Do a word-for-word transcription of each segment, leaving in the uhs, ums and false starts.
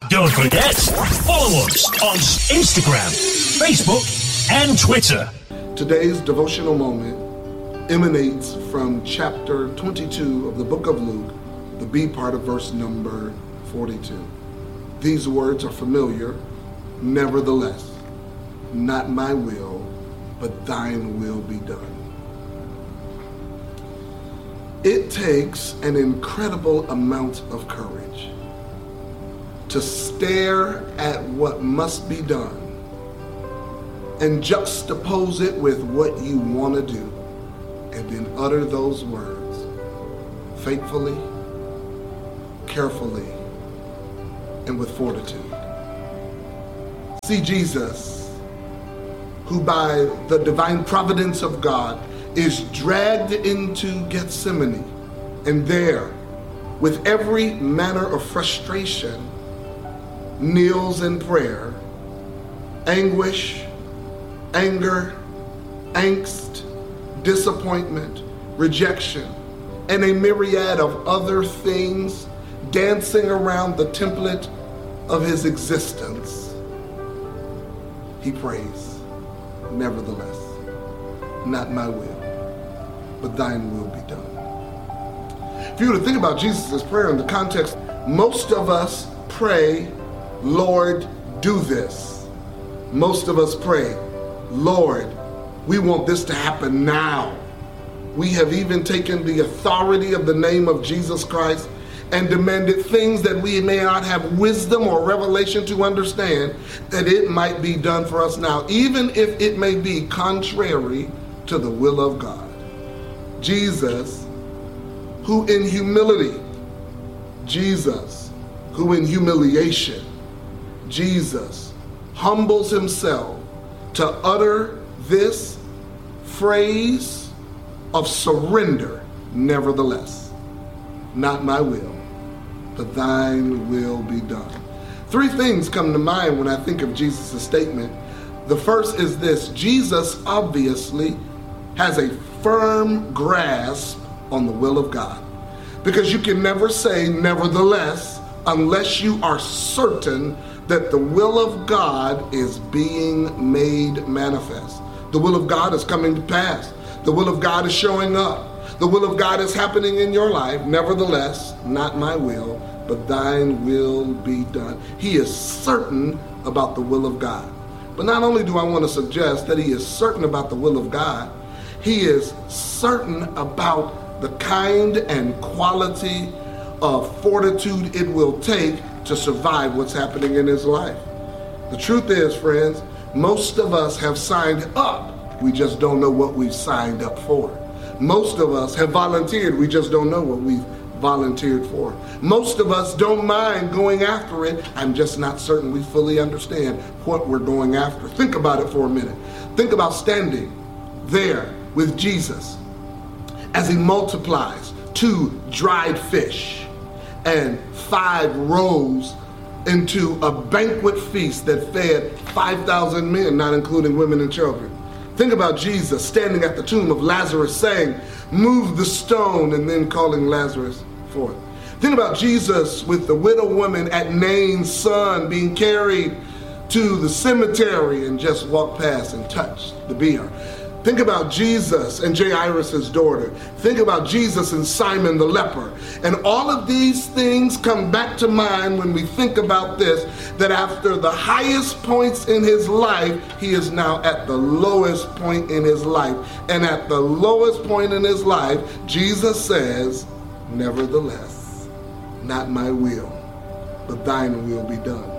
Don't forget, follow us on Instagram, Facebook, and Twitter. Today's devotional moment emanates from chapter twenty-two of the book of Luke, the B part of verse number forty-two. These words are familiar. Nevertheless, not my will, but thine will be done. It takes an incredible amount of courage to stare at what must be done and juxtapose it with what you want to do, and then utter those words faithfully, carefully, and with fortitude. See Jesus, who by the divine providence of God is dragged into Gethsemane, and there, with every manner of frustration, kneels in prayer, anguish, anger, angst, disappointment, rejection, and a myriad of other things dancing around the template of his existence. He prays, nevertheless, not my will, but thine will be done. If you were to think about Jesus' prayer in the context, most of us pray, Lord, do this. Most of us pray, Lord, we want this to happen now. We have even taken the authority of the name of Jesus Christ and demanded things that we may not have wisdom or revelation to understand, that it might be done for us now, even if it may be contrary to the will of God. Jesus, who in humility, Jesus, who in humiliation, Jesus humbles himself to utter this phrase of surrender, nevertheless, not my will, but thine will be done. Three things come to mind when I think of Jesus' statement. The first is this: Jesus obviously has a firm grasp on the will of God, because you can never say nevertheless unless you are certain that the will of God is being made manifest. The will of God is coming to pass. The will of God is showing up. The will of God is happening in your life. Nevertheless, not my will, but thine will be done. He is certain about the will of God. But not only do I want to suggest that he is certain about the will of God, he is certain about the kind and quality of fortitude it will take to survive what's happening in his life. The truth is, friends, most of us have signed up. We just don't know what we've signed up for. Most of us have volunteered. We just don't know what we've volunteered for. Most of us don't mind going after it. I'm just not certain we fully understand what we're going after. Think about it for a minute. Think about standing there with Jesus as he multiplies two dried fish and five roes into a banquet feast that fed five thousand men, not including women and children. Think about Jesus standing at the tomb of Lazarus saying, move the stone, and then calling Lazarus forth. Think about Jesus with the widow woman at Nain's son being carried to the cemetery and just walk past and touch the bier. Think about Jesus and Jairus' daughter. Think about Jesus and Simon the leper. And all of these things come back to mind when we think about this, that after the highest points in his life, he is now at the lowest point in his life. And at the lowest point in his life, Jesus says, nevertheless, not my will, but thine will be done.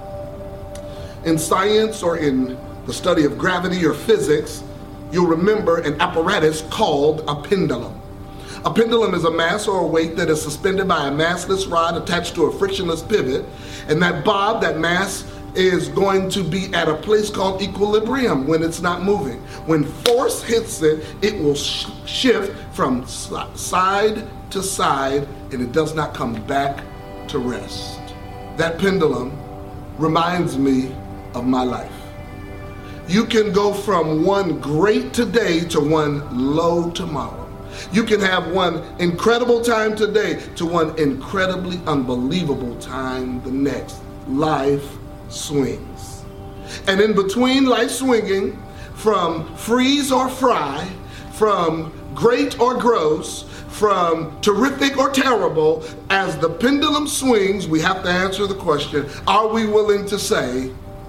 In science, or in the study of gravity or physics, you'll remember an apparatus called a pendulum. A pendulum is a mass or a weight that is suspended by a massless rod attached to a frictionless pivot. And that bob, that mass, is going to be at a place called equilibrium when it's not moving. When force hits it, it will sh- shift from side to side, and it does not come back to rest. That pendulum reminds me of my life. You can go from one great today to one low tomorrow. You can have one incredible time today to one incredibly unbelievable time the next. life swings. And in between life swinging, from freeze or fry, from great or gross, from terrific or terrible, as the pendulum swings, we have to answer the question, are we willing to say,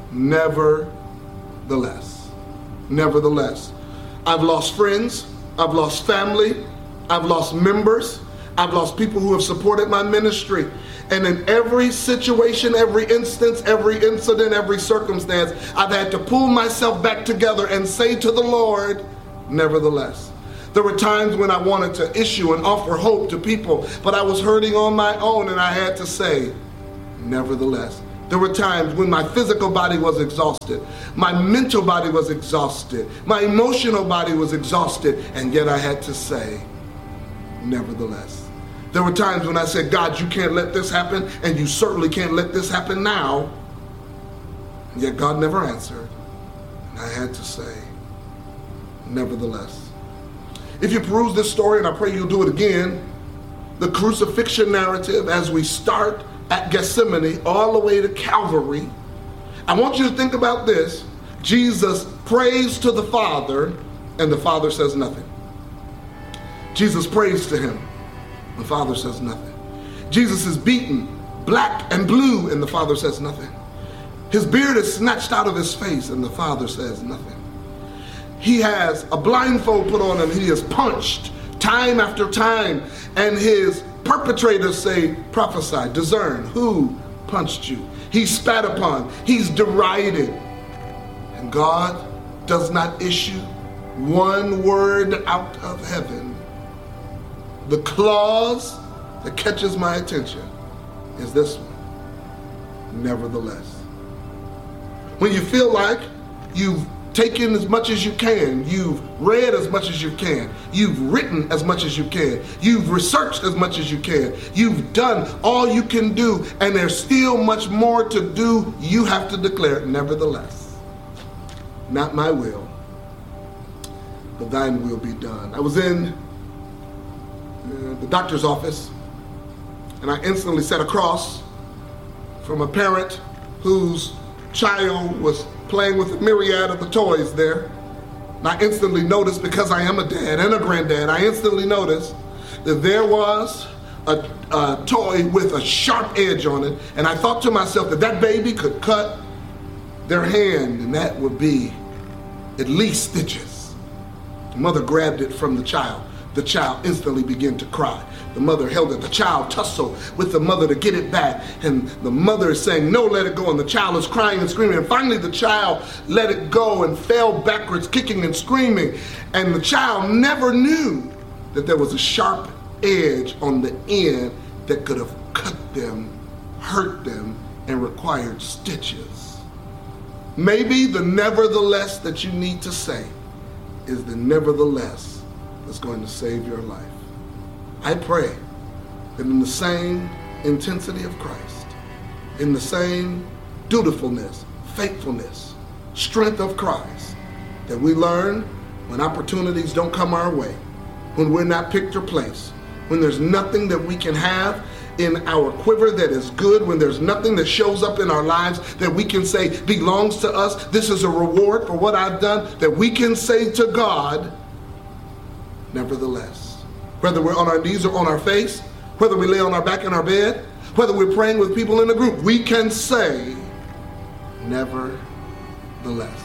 nevertheless? Nevertheless. I've lost friends, I've lost family, I've lost members, I've lost people who have supported my ministry. And in every situation, every instance, every incident, every circumstance, I've had to pull myself back together and say to the Lord, nevertheless. There were times when I wanted to issue and offer hope to people, but I was hurting on my own and I had to say, nevertheless. There were times when my physical body was exhausted, my mental body was exhausted, my emotional body was exhausted, and yet I had to say, nevertheless. There were times when I said, God, you can't let this happen, and you certainly can't let this happen now. And yet God never answered. And I had to say, nevertheless. If you peruse this story, and I pray you'll do it again, the crucifixion narrative as we start at Gethsemane all the way to Calvary, I want you to think about this. Jesus prays to the Father, and the Father says nothing. Jesus prays to him. The Father says nothing. Jesus is beaten black and blue, and the Father says nothing. His beard is snatched out of his face, and the Father says nothing. He has a blindfold put on him. He is punched time after time, and his perpetrators say, prophesy, discern, who punched you? He's spat upon. He's derided. And God does not issue one word out of heaven. The clause that catches my attention is this one, nevertheless. When you feel like you've taken as much as you can, you've read as much as you can, you've written as much as you can, you've researched as much as you can, you've done all you can do, and there's still much more to do, you have to declare, nevertheless, not my will, but thine will be done. I was in Uh, the doctor's office, and I instantly sat across from a parent whose child was playing with a myriad of the toys there. And I instantly noticed, because I am a dad and a granddad, I instantly noticed that there was a, a toy with a sharp edge on it, and I thought to myself that that baby could cut their hand, and that would be at least stitches. The mother grabbed it from the child. The child instantly began to cry. The mother held it. The child tussled with the mother to get it back. And the mother is saying, no, let it go. And the child is crying and screaming. And finally the child let it go and fell backwards, kicking and screaming. And the child never knew that there was a sharp edge on the end that could have cut them, hurt them, and required stitches. Maybe the nevertheless that you need to say is the nevertheless that's going to save your life. I pray that in the same intensity of Christ, in the same dutifulness, faithfulness, strength of Christ, that we learn when opportunities don't come our way, when we're not picked or placed, when there's nothing that we can have in our quiver that is good, when there's nothing that shows up in our lives that we can say belongs to us, this is a reward for what I've done, that we can say to God, nevertheless. Whether we're on our knees or on our face, whether we lay on our back in our bed, whether we're praying with people in a group, we can say, nevertheless.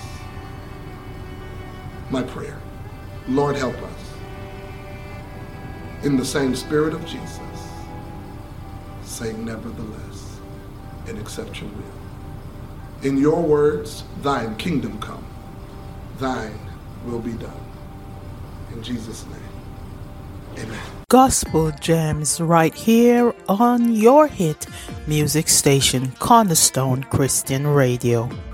My prayer, Lord, help us in the same spirit of Jesus, say nevertheless and accept your will. In your words, thine kingdom come, thine will be done. In Jesus' name, amen. Gospel gems right here on your hit music station, Cornerstone Christian Radio.